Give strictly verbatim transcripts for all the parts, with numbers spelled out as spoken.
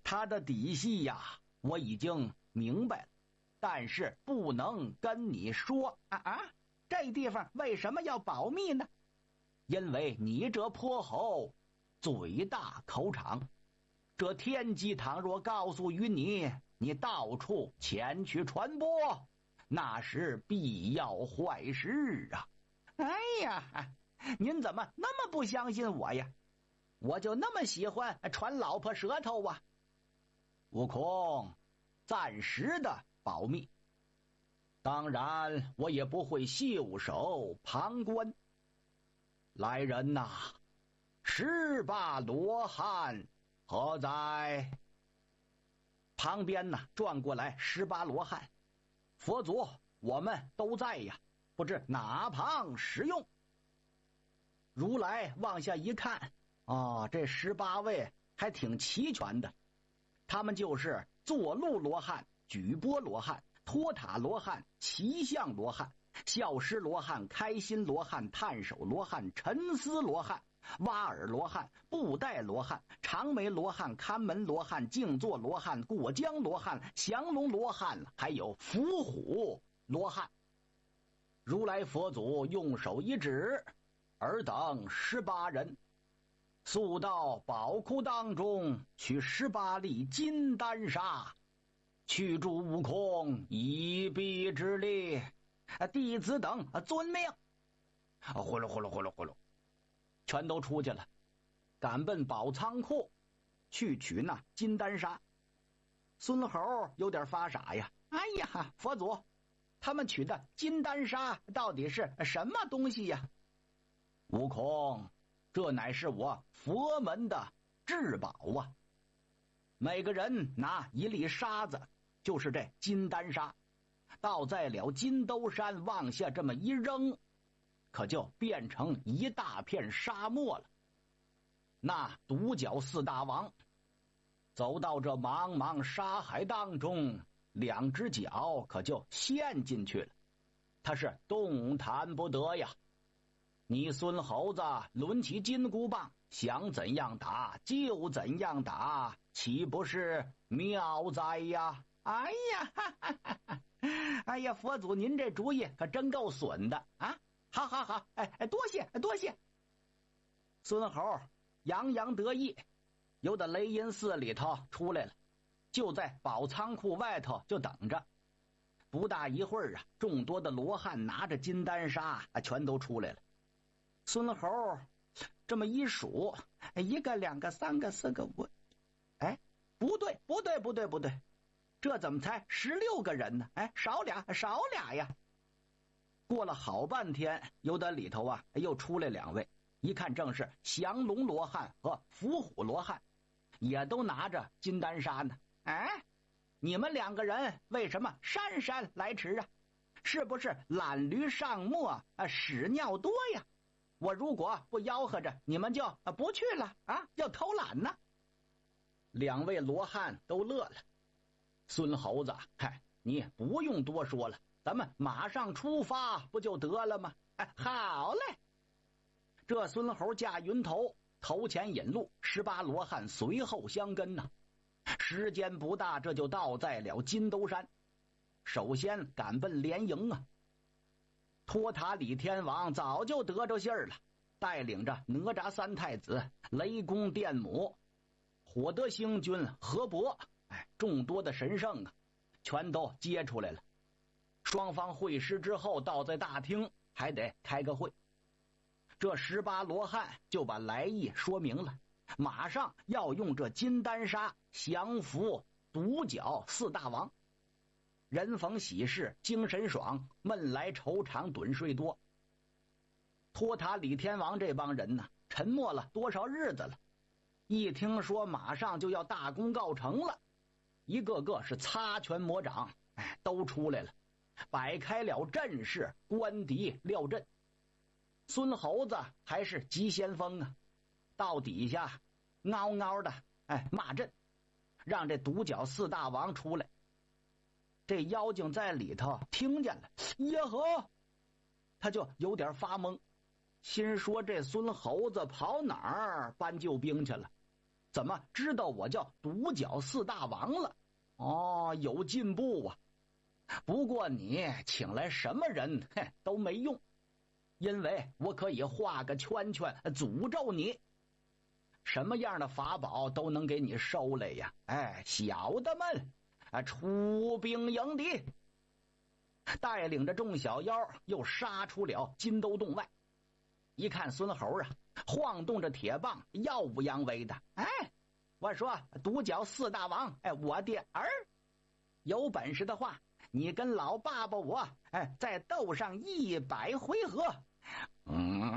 他的底细呀，我已经明白了，但是不能跟你说啊啊！这地方为什么要保密呢？ 因为你这泼猴嘴大口长，这天机倘若告诉于你，你到处前去传播，那是必要坏事啊！ 哎呀，您怎么那么不相信我呀？我就那么喜欢传老婆舌头啊！ 悟空，暂时的保密，当然我也不会袖手旁观。来人呐，十八罗汉何在？旁边呢转过来十八罗汉，佛祖，我们都在呀，不知哪旁使用？如来往下一看，哦，这十八位还挺齐全的，他们就是坐鹿罗汉、举钵罗汉、托塔罗汉、骑象罗汉、笑狮罗汉、开心罗汉、探手罗汉、沉思罗汉、挖耳罗汉、布袋罗汉、长眉罗汉、看门罗汉、静坐罗汉、过江罗汉、降龙罗汉，还有伏虎罗汉。如来佛祖用手一指，尔等十八人，速到宝库当中取十八粒金丹砂，去助悟空一臂之力。弟子等遵命。呼噜呼噜呼噜呼噜，全都出去了，赶奔宝仓库去取那金丹砂。孙猴有点发傻呀， 哎呀，佛祖，他们取的金丹砂到底是什么东西呀？ 悟空，这乃是我佛门的至宝啊！每个人拿一粒沙子，就是这金丹砂，倒在了金兜山，往下这么一扔，可就变成一大片沙漠了。那独角四大王走到这茫茫沙海当中，两只脚可就陷进去了，他是动弹不得呀。你孙猴子抡起金箍棒，想怎样打就怎样打，岂不是妙哉呀？ 哎呀，哈哈哈哈，哎呀，佛祖您这主意可真够损的啊！好好好，哎哎，多谢多谢。 孙猴洋洋得意，由得雷音寺里头出来了，就在宝仓库外头就等着。不大一会儿啊，众多的罗汉拿着金丹砂啊，全都出来了。孙猴这么一数， 一个两个三个四个五，哎，不对不对不对不对，这怎么才十六个人呢？哎，少俩少俩呀！ 过了好半天，由得里头啊又出来两位，一看正是降龙罗汉和伏虎罗汉，也都拿着金丹砂呢。 哎，你们两个人为什么姗姗来迟啊？是不是懒驴上磨啊，屎尿多呀？我如果不吆喝着，你们就不去了啊，要偷懒呢。 两位罗汉都乐了。孙猴子，嗨，你不用多说了，咱们马上出发不就得了吗？ 哎，好嘞。 这孙猴驾云头，头前引路，十八罗汉随后相跟呐、啊。时间不大，这就到在了金兜山。首先赶奔连营啊。托塔李天王早就得着信儿了，带领着哪吒三太子、雷公电母、火德星君、河伯，哎，众多的神圣啊，全都接出来了。双方会师之后，倒在大厅还得开个会。这十八罗汉就把来意说明了，马上要用这金丹砂降服独角四大王。人逢喜事精神爽，闷来愁肠盹睡多。托塔李天王这帮人呢，沉默了多少日子了，一听说马上就要大功告成了，一个个是擦拳魔掌，哎，都出来了，摆开了阵势，观敌料阵。孙猴子还是急先锋啊，到底下嗷嗷的哎骂阵，让这独角四大王出来。这妖精在里头听见了，耶呵，他就有点发懵，心说这孙猴子跑哪儿搬救兵去了？ 怎么知道我叫独角四大王了？哦，有进步啊！不过你请来什么人，嘿，都没用，因为我可以画个圈圈诅咒你，什么样的法宝都能给你收来呀！哎，小的们，啊，出兵迎敌！带领着众小妖又杀出了金兜洞外。一看孙猴啊，晃动着铁棒，耀武扬威的。哎，我说独角四大王，哎，我的儿，有本事的话，你跟老爸爸我，哎，再斗上一百回合。嗯，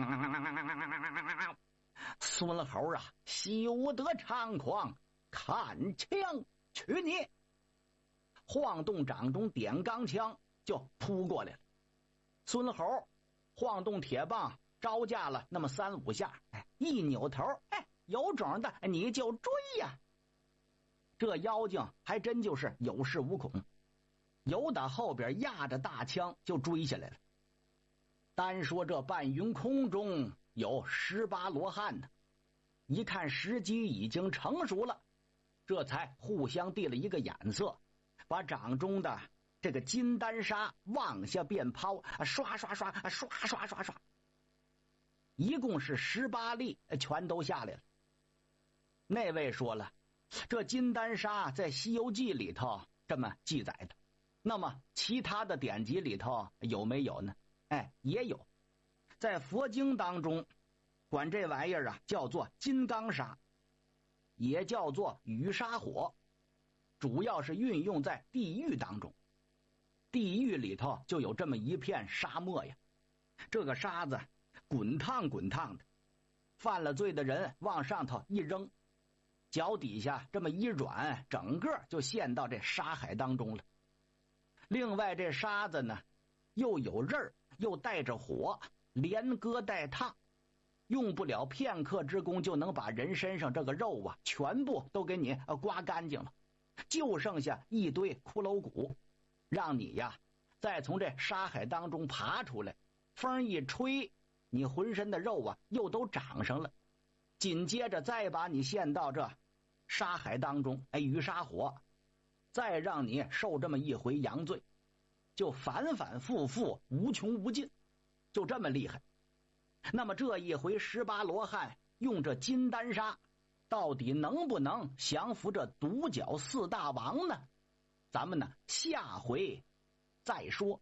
孙猴啊，休得猖狂，看枪取你！晃动掌中点钢枪就扑过来了。孙猴晃动铁棒招架了那么三五下，哎，一扭头，哎，有种的你就追呀！这妖精还真就是有恃无恐，由打后边压着大枪就追下来了。单说这半云空中有十八罗汉呢，一看时机已经成熟了，这才互相递了一个眼色，把掌中的这个金丹砂往下便抛，刷刷刷刷刷刷刷，一共是十八粒，全都下来了。那位说了，这金丹砂在《西游记》里头这么记载的，那么其他的典籍里头有没有呢？哎，也有，在佛经当中管这玩意儿啊叫做金刚砂，也叫做雨沙火，主要是运用在地狱当中。地狱里头就有这么一片沙漠呀，这个沙子滚烫滚烫的，犯了罪的人往上头一扔，脚底下这么一软，整个就陷到这沙海当中了。另外这沙子呢又有刃儿，又带着火，连割带烫，用不了片刻之功就能把人身上这个肉啊全部都给你刮干净了，就剩下一堆骷髅骨，让你呀再从这沙海当中爬出来，风一吹，你浑身的肉啊又都长上了，紧接着再把你陷到这沙海当中，哎，雨沙火，再让你受这么一回阳罪，就反反复复无穷无尽，就这么厉害。那么这一回十八罗汉用这金丹砂，到底能不能降服这独角四大王呢？咱们呢下回再说。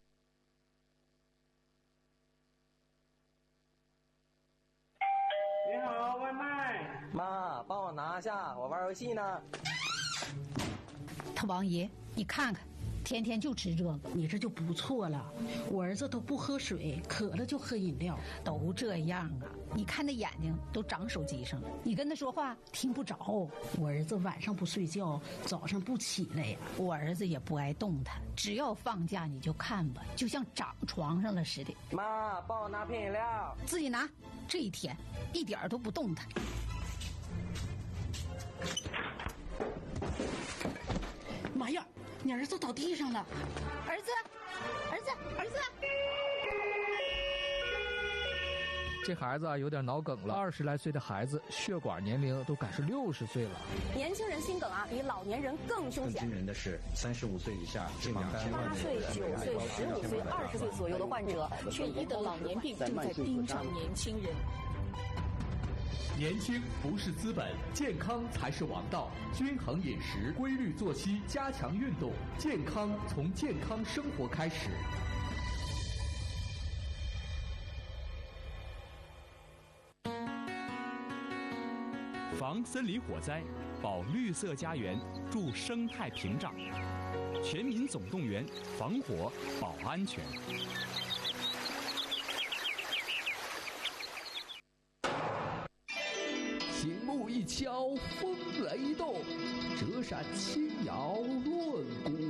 你好，外卖。 妈，帮我拿下，我玩游戏呢。 他王爷，你看看，天天就吃这个， 你这就不错了。我儿子都不喝水，渴了就喝饮料， 都这样啊！你看那眼睛都长手机上了，你跟他说话听不着。 我儿子晚上不睡觉，早上不起来呀。 我儿子也不爱动弹，只要放假你就看吧，就像长床上了似的。 妈，帮我拿瓶饮料。 自己拿。这一天一点都不动弹。 妈呀，你儿子倒地上了！ 儿子，儿子，儿子！ 这孩子啊有点脑梗了，二十来岁的孩子血管年龄都赶是六十岁了。 年轻人心梗啊，比老年人更凶险。 更惊人的是，三十五岁以下近两千万八岁、九岁、十五岁、二十岁左右的患者，缺一的老年病正在盯上年轻人。 年轻不是资本，健康才是王道。均衡饮食，规律作息，加强运动，健康从健康生活开始。 防森林火灾，保绿色家园，助生态屏障。全民总动员，防火保安全。 醒目一敲风雷动，折扇轻摇论古